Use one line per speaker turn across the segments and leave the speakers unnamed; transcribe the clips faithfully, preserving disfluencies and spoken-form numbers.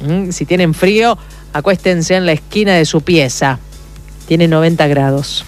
¿Mm? Si tienen frío, acuéstense en la esquina de su pieza. Tiene noventa grados.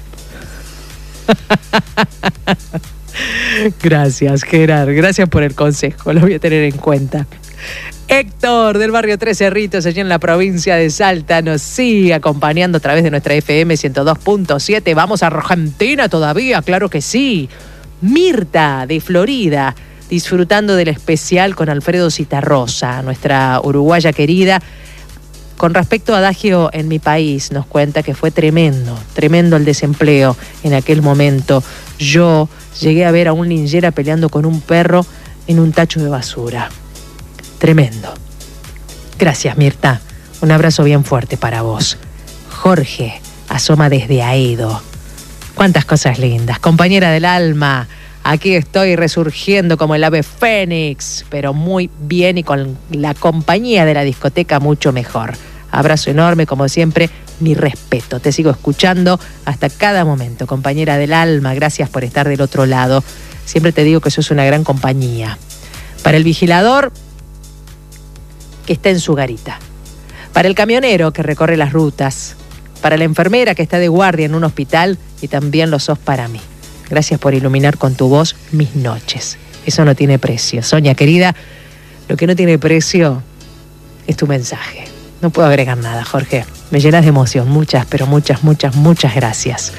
Gracias, Gerard. Gracias por el consejo. Lo voy a tener en cuenta. Héctor, del barrio Tres Cerritos, allí en la provincia de Salta, nos sigue acompañando a través de nuestra F M ciento dos punto siete. Vamos a Argentina todavía, claro que sí. Mirta, de Florida, disfrutando del especial con Alfredo Citarrosa, nuestra uruguaya querida. Con respecto a Adagio en mi país, nos cuenta que fue tremendo, tremendo el desempleo en aquel momento. Yo llegué a ver a un linchera peleando con un perro en un tacho de basura. Tremendo. Gracias, Mirta. Un abrazo bien fuerte para vos. Jorge asoma desde Aedo. Cuántas cosas lindas. Compañera del alma, aquí estoy resurgiendo como el ave fénix, pero muy bien y con la compañía de la discoteca mucho mejor. Abrazo enorme, como siempre, mi respeto. Te sigo escuchando hasta cada momento. Compañera del alma, gracias por estar del otro lado. Siempre te digo que sos una gran compañía. Para el vigilador, que está en su garita. Para el camionero que recorre las rutas. Para la enfermera que está de guardia en un hospital, y también lo sos para mí. Gracias por iluminar con tu voz mis noches. Eso no tiene precio. Sonia, querida, lo que no tiene precio es tu mensaje. No puedo agregar nada, Jorge. Me llenas de emoción. Muchas, pero muchas, muchas, muchas gracias.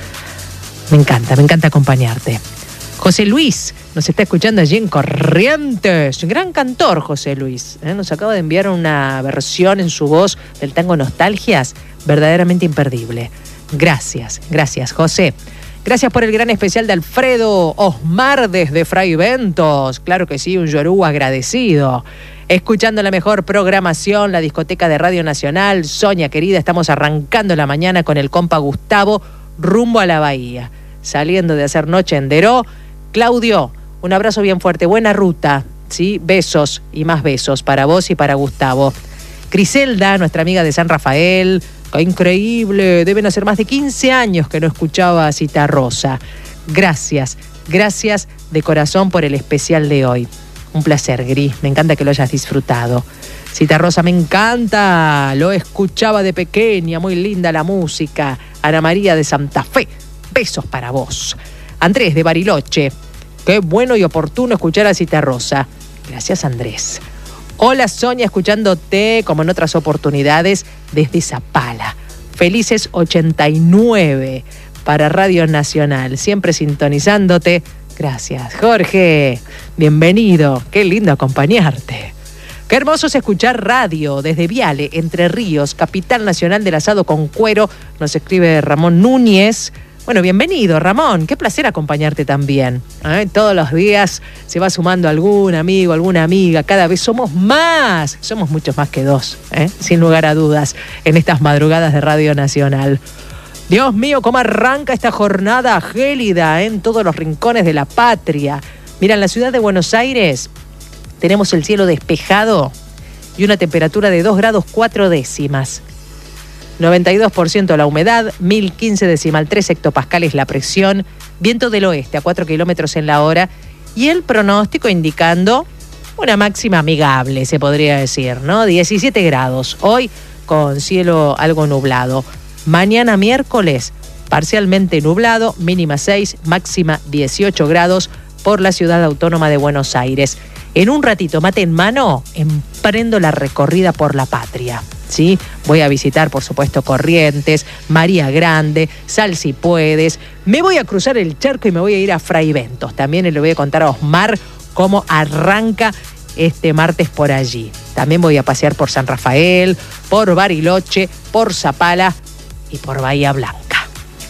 Me encanta, me encanta acompañarte. José Luis nos está escuchando allí en Corrientes. Gran cantor, José Luis. ¿Eh? Nos acaba de enviar una versión en su voz del tango Nostalgias verdaderamente imperdible. Gracias, gracias, José. Gracias por el gran especial de Alfredo Osmar desde Fray Ventos. Claro que sí, un yorú agradecido. Escuchando la mejor programación, la discoteca de Radio Nacional. Sonia, querida, estamos arrancando la mañana con el compa Gustavo rumbo a la bahía. Saliendo de hacer noche en Deró. Claudio, un abrazo bien fuerte. Buena ruta, ¿sí? Besos y más besos para vos y para Gustavo. Criselda, nuestra amiga de San Rafael. ¡Qué increíble! Deben hacer más de quince años que no escuchaba a Citarrosa. Gracias, gracias de corazón por el especial de hoy. Un placer, Gris. Me encanta que lo hayas disfrutado. Citarrosa, me encanta. Lo escuchaba de pequeña. Muy linda la música. Ana María de Santa Fe. Besos para vos. Andrés de Bariloche. Qué bueno y oportuno escuchar a Citarrosa. Gracias, Andrés. Hola, Sonia, escuchándote como en otras oportunidades desde Zapala. Felices ochenta y nueve para Radio Nacional. Siempre sintonizándote. Gracias, Jorge. Bienvenido. Qué lindo acompañarte. Qué hermoso es escuchar radio desde Viale, Entre Ríos, capital nacional del asado con cuero. Nos escribe Ramón Núñez. Bueno, bienvenido, Ramón. Qué placer acompañarte también. ¿Eh? Todos los días se va sumando algún amigo, alguna amiga. Cada vez somos más. Somos muchos más que dos, ¿eh? Sin lugar a dudas, en estas madrugadas de Radio Nacional. Dios mío, cómo arranca esta jornada gélida, ¿eh? En todos los rincones de la patria. Mira, en la ciudad de Buenos Aires tenemos el cielo despejado y una temperatura de dos grados cuatro décimas. noventa y dos por ciento la humedad, mil quince decimal tres hectopascales la presión, viento del oeste a cuatro kilómetros en la hora y el pronóstico indicando una máxima amigable, se podría decir, ¿no? diecisiete grados, hoy con cielo algo nublado. Mañana miércoles, parcialmente nublado, mínima seis, máxima dieciocho grados por la ciudad autónoma de Buenos Aires. En un ratito, mate en mano, emprendo la recorrida por la patria. ¿Sí? Voy a visitar, por supuesto, Corrientes, María Grande, Sal si puedes. Me voy a cruzar el charco y me voy a ir a Fray Ventos. También le voy a contar a Osmar cómo arranca este martes por allí. También voy a pasear por San Rafael, por Bariloche, por Zapala y por Bahía Blanca.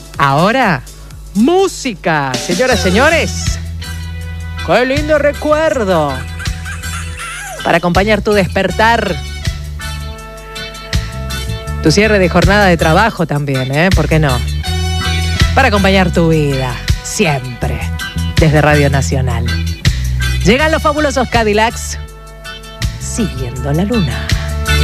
Ahora, música, señoras y señores. ¡Qué lindo recuerdo! Para acompañar tu despertar. Tu cierre de jornada de trabajo también, ¿eh? ¿Por qué no? Para acompañar tu vida, siempre, desde Radio Nacional. Llegan los fabulosos Cadillacs, siguiendo la luna.